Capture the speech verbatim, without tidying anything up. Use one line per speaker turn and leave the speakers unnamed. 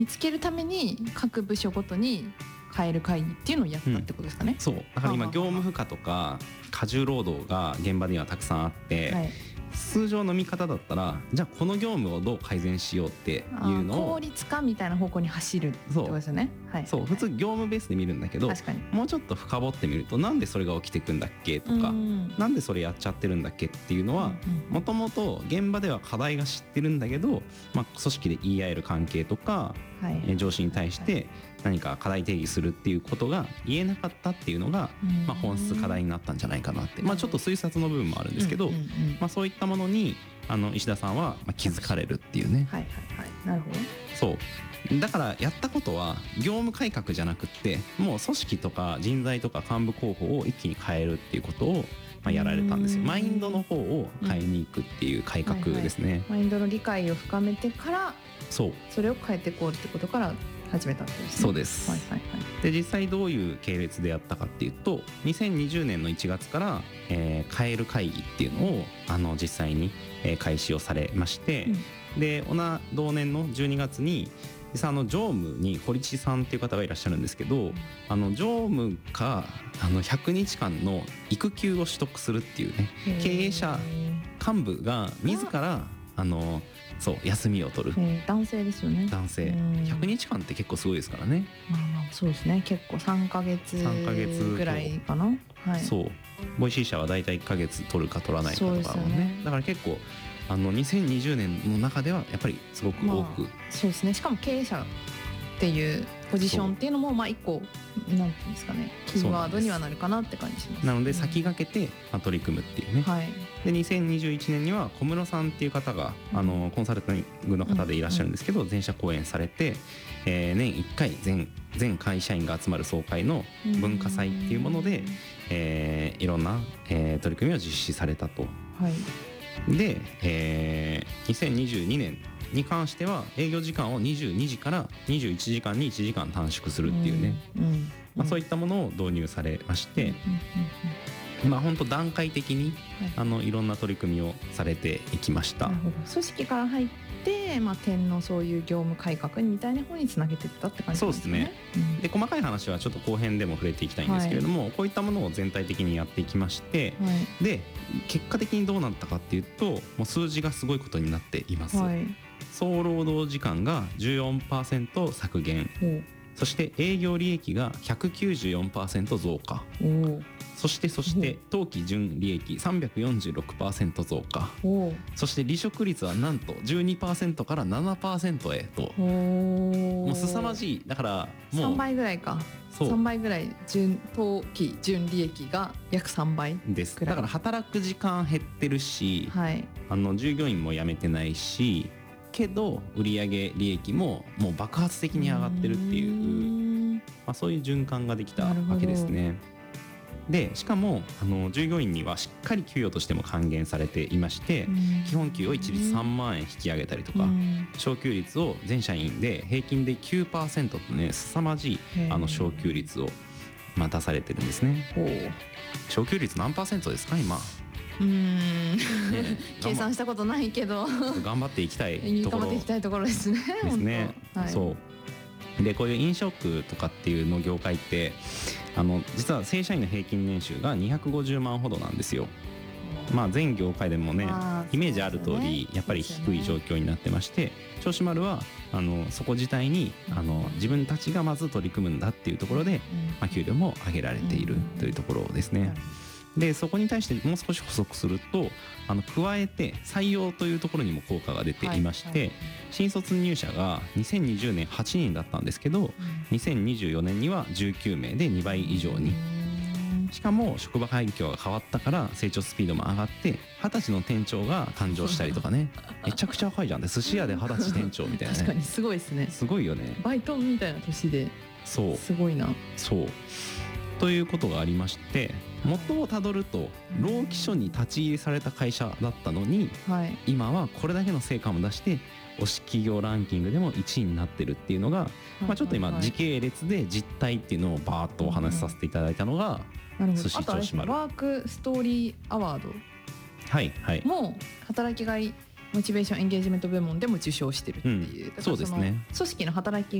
見つけるために各部署ごとに変える会議っていうのをやったってことですかね、
うん、そうだから今業務負荷とか過重労働が現場にはたくさんあって、はい、通常の見方だったらじゃあこの業務をどう改善しようっていうのを
効率化みたいな方向に走るってことですよね。
そう、はい、そう普通業務ベースで見るんだけど、確かにもうちょっと深掘ってみるとなんでそれが起きてくんだっけとか、なんでそれやっちゃってるんだっけっていうのはもともと現場では課題が知ってるんだけど、まあ、組織で言い合える関係とか、はい、上司に対して何か課題定義するっていうことが言えなかったっていうのが、まあ、本質課題になったんじゃないかなって、まあ、ちょっと推察の部分もあるんですけど、まあ、そういったものにあの石田さんは気づかれるっていうね。
はいはいはい、なるほど。
そうだからやったことは業務改革じゃなくってもう組織とか人材とか幹部候補を一気に変えるっていうことをまあやられたんですよ。マインドの方を変えに行くっていう改革ですね、うんはいはい、
マインドの理解を深めてから
そう
それを変えていこうってことから始めたんですね。
そうです、はいはいはい、で実際どういう系列でやったかっていうとにせんにじゅうねんのいちがつから、えー、変える会議っていうのをあの実際に、えー、開始をされまして、うん、で同年のじゅうにがつに実際あの常務に堀地さんっていう方がいらっしゃるんですけど、あの常務かあのひゃくにちかんの育休を取得するっていうね経営者幹部が自らあのそう休みを取る、
男性ですよね。
男性ひゃくにちかんって結構すごいですからね。
まあまあそうですね、結構さんかげつぐらいかな、はい、
そうボイシー社はだいたいいっかげつ取るか取らないかとかも ね, ねだから結構あのにせんにじゅうねんの中ではやっぱりすごく多く、
まあ、そうですね。しかも経営者っていうポジションっていうのもまあ一個なんていうんですかね、キーワードにはなるかなって感じします。
なので先駆けて取り組むっていうね、はい、でにせんにじゅういちねんには小室さんっていう方が、うん、あのコンサルタングの方でいらっしゃるんですけど、うん、全社講演されて、えー、年いっかい 全, 全会社員が集まる総会の文化祭っていうもので、うんえー、いろんな、えー、取り組みを実施されたと、はいで、えー、にせんにじゅうにねんに関しては営業時間をにじゅうにじからにじゅういちじかんにいちじかん短縮するっていうね、うんうんまあ、そういったものを導入されまして、うんうんうんまあ、本当段階的に、はい、あのいろんな取り組みをされていきました。
なるほど。組織から入って、まあ、点のそういう業務改革みたいな方につなげていったって感じなんですね。そうですね、
うん、で細かい話はちょっと後編でも触れていきたいんですけれども、はい、こういったものを全体的にやっていきまして、はい、で結果的にどうなったかっていうともう数字がすごいことになっています、はい、総労働時間が じゅうよんパーセント 削減、そして営業利益が ひゃくきゅうじゅうよんパーセント 増加、そしてそして当期純利益 さんびゃくよんじゅうろくパーセント 増加、そして離職率はなんと じゅうにパーセント から ななパーセント へと、もう凄まじい。だからもう
さんばいぐらいか。さんばいぐらい純当期純利益が約さんばい
です。だから働く時間減ってるし、はい、あの従業員も辞めてないしけど売上利益ももう爆発的に上がってるっていう、まあ、そういう循環ができたわけですね。でしかもあの従業員にはしっかり給与としても還元されていまして、基本給を一律さんまんえん引き上げたりとか、昇給率を全社員で平均で きゅうパーセント とね凄まじいあの昇給率をまあ出されてるんですね。昇給率何パーセントですか今？
うーん、ね、計算したことないけど
頑張っていきたいところ
頑張っていきたいところですね。
ですね、はい、そうでこういう飲食とかっていうの業界ってあの実は正社員の平均年収がにひゃくごじゅうまんほどなんですよ。まあ全業界でもねイメージある通りやっぱり低い状況になってまして、銚子丸はあのそこ自体にあの自分たちがまず取り組むんだっていうところで、まあ、給料も上げられているというところですね。でそこに対してもう少し補足するとあの加えて採用というところにも効果が出ていまして、はいはい、新卒入社がにせんにじゅうねんはちにんだったんですけど、うん、にせんにじゅうよねんにはじゅうきゅうめいでにばい以上に、しかも職場環境が変わったから成長スピードも上がってはたちの店長が誕生したりとかねめちゃくちゃ若いじゃん。で寿司屋ではたち店長みたいな、ね、
確かにすごいですね。
すごいよね。
バイトみたいな年で。
そう
すごいな。
そうということがありまして、元をたどると労基署に立ち入りされた会社だったのに、はい、今はこれだけの成果も出して推し企業ランキングでもいちいになってるっていうのが、はいまあ、ちょっと今時系列で実態っていうのをバーッとお話しさせていただいたのが寿司銚子丸。
ワークストーリーアワード
はいはい
もう働きがいモチベーションエンゲージメント部門でも受賞してるっていう、
うん、そうですね。
組織の働き